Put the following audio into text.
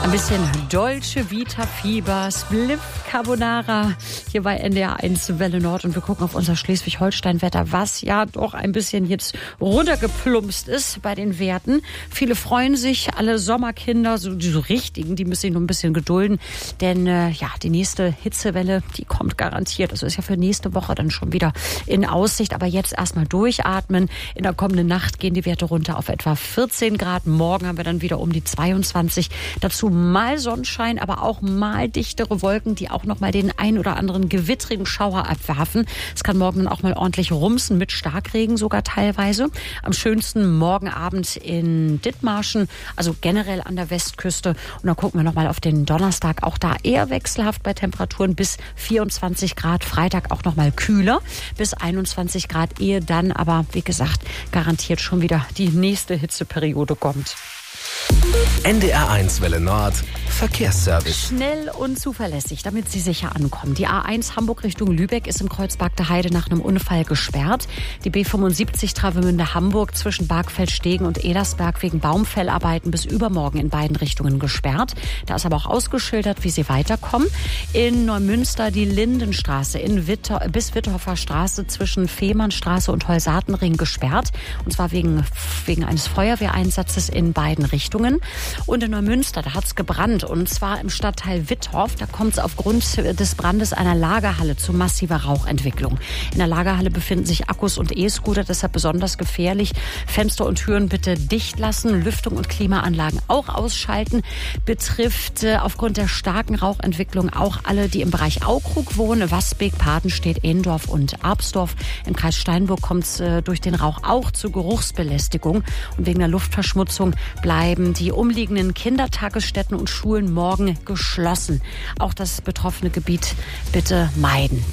Ein bisschen Dolce Vita Fieber, Spliff Carbonara hier bei NDR 1 Welle Nord und wir gucken auf unser Schleswig-Holstein-Wetter, was ja doch ein bisschen jetzt runtergeplumpst ist bei den Werten. Viele freuen sich, alle Sommerkinder, so richtigen, die müssen sich noch ein bisschen gedulden, denn die nächste Hitzewelle, die kommt garantiert. Das ist ja für nächste Woche dann schon wieder in Aussicht, aber jetzt erstmal durchatmen. In der kommenden Nacht gehen die Werte runter auf etwa 14 Grad. Morgen haben wir dann wieder um die 22. Dazu mal Sonnenschein, aber auch mal dichtere Wolken, die auch noch mal den ein oder anderen gewittrigen Schauer abwerfen. Es kann morgen dann auch mal ordentlich rumsen mit Starkregen sogar teilweise. Am schönsten morgen Abend in Dithmarschen, also generell an der Westküste. Und dann gucken wir noch mal auf den Donnerstag, auch da eher wechselhaft bei Temperaturen bis 24 Grad. Freitag auch noch mal kühler bis 21 Grad, ehe dann aber, wie gesagt, garantiert schon wieder die nächste Hitzeperiode kommt. NDR 1 Welle Nord Verkehrsservice. Schnell und zuverlässig, damit Sie sicher ankommen. Die A1 Hamburg Richtung Lübeck ist im Kreuzberg der Heide nach einem Unfall gesperrt. Die B75 Travemünde Hamburg zwischen Bargfeld-Stegen und Edersberg wegen Baumfellarbeiten bis übermorgen in beiden Richtungen gesperrt. Da ist aber auch ausgeschildert, wie Sie weiterkommen. In Neumünster die Lindenstraße bis Witthoffer Straße zwischen Fehmarnstraße und Holsatenring gesperrt. Und zwar wegen eines Feuerwehreinsatzes in beiden Richtungen. Und in Neumünster, da hat's gebrannt. Und zwar im Stadtteil Wittorf. Da kommt es aufgrund des Brandes einer Lagerhalle zu massiver Rauchentwicklung. In der Lagerhalle befinden sich Akkus und E-Scooter, deshalb besonders gefährlich. Fenster und Türen bitte dicht lassen, Lüftung und Klimaanlagen auch ausschalten. Betrifft aufgrund der starken Rauchentwicklung auch alle, die im Bereich Aukrug wohnen. Wasbeek, Patenstedt, Ehendorf und Arpsdorf. Im Kreis Steinburg kommt es durch den Rauch auch zu Geruchsbelästigung. Und wegen der Luftverschmutzung bleiben die umliegenden Kindertagesstätten und Schulen morgen geschlossen. Auch das betroffene Gebiet bitte meiden.